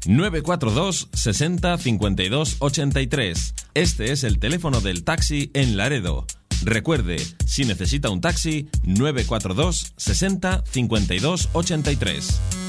942 60 52 83. Este es el teléfono del taxi en Laredo. Recuerde, si necesita un taxi, 942 60 52 83.